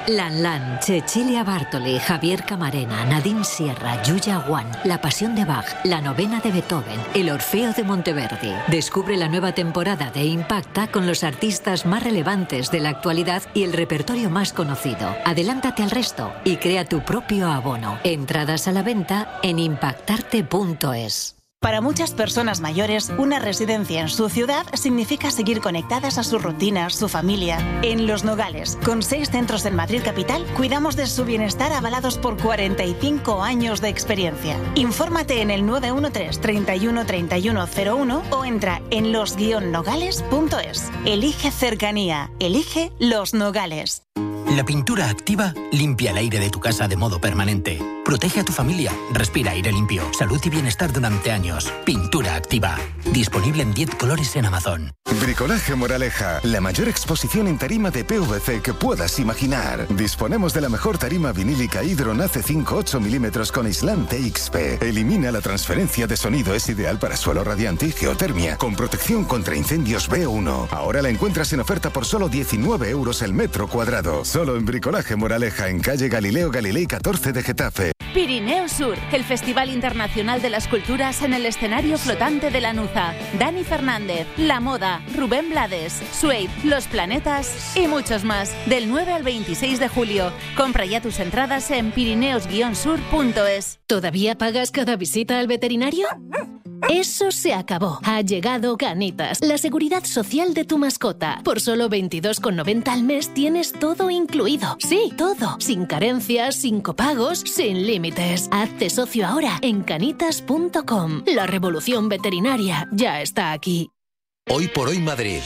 Lan Lan, Cecilia Bartoli, Javier Camarena, Nadine Sierra, Yuya Wan, La Pasión de Bach, La Novena de Beethoven, El Orfeo de Monteverdi. Descubre la nueva temporada de Impacta con los artistas más relevantes de la actualidad y el repertorio más conocido. Adelántate al resto y crea tu propio abono. Entradas a la venta en impactarte.es. Para muchas personas mayores, una residencia en su ciudad significa seguir conectadas a sus rutinas, su familia. En Los Nogales, con 6 centros en Madrid capital, cuidamos de su bienestar avalados por 45 años de experiencia. Infórmate en el 913 31 3101 o entra en los-nogales.es. Elige cercanía. Elige Los Nogales. La pintura activa limpia el aire de tu casa de modo permanente. Protege a tu familia. Respira aire limpio. Salud y bienestar durante años. Pintura activa. Disponible en 10 colores en Amazon. Bricolaje Moraleja. La mayor exposición en tarima de PVC que puedas imaginar. Disponemos de la mejor tarima vinílica Hydron AC5 8 mm con aislante XP. Elimina la transferencia de sonido. Es ideal para suelo radiante y geotermia. Con protección contra incendios B1. Ahora la encuentras en oferta por solo 19 euros el metro cuadrado. Solo en Bricolaje Moraleja, en calle Galileo Galilei 14 de Getafe. Pirineo Sur, el Festival Internacional de las Culturas en el escenario flotante de Lanuza. Dani Fernández, La Moda, Rubén Blades, Suede, Los Planetas y muchos más. Del 9 al 26 de julio. Compra ya tus entradas en pirineos-sur.es. ¿Todavía pagas cada visita al veterinario? Eso se acabó. Ha llegado Canitas, la seguridad social de tu mascota. Por solo 22,90 al mes tienes todo incluido. Sí, todo. Sin carencias, sin copagos, sin límites. Hazte socio ahora en canitas.com. La revolución veterinaria ya está aquí. Hoy por hoy Madrid.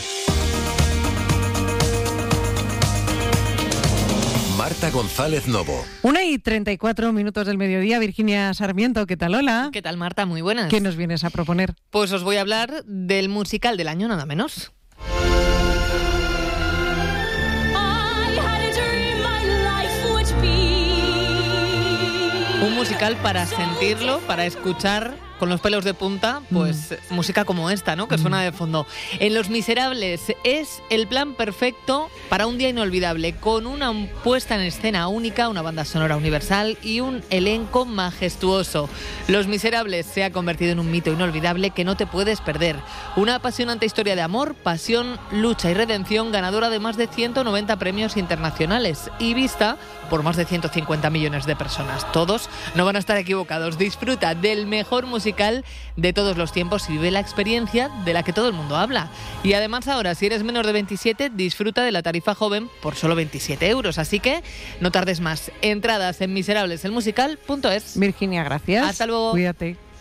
Marta González Novo. 1:34 del mediodía. Virginia Sarmiento, ¿qué tal? Hola. ¿Qué tal, Marta? Muy buenas. ¿Qué nos vienes a proponer? Pues os voy a hablar del musical del año, nada menos. Un musical para sentirlo, para escuchar con los pelos de punta, pues música como esta, ¿no? Que suena de fondo. En Los Miserables es el plan perfecto para un día inolvidable, con una puesta en escena única, una banda sonora universal y un elenco majestuoso. Los Miserables se ha convertido en un mito inolvidable que no te puedes perder. Una apasionante historia de amor, pasión, lucha y redención, ganadora de más de 190 premios internacionales y vista por más de 150 millones de personas. Todos no van a estar equivocados. Disfruta del mejor musical de todos los tiempos y vive la experiencia de la que todo el mundo habla. Y además ahora, si eres menor de 27, disfruta de la tarifa joven por solo 27 euros. Así que no tardes más. Entradas en miserableselmusical.es. Virginia, gracias. Hasta luego. Cuídate.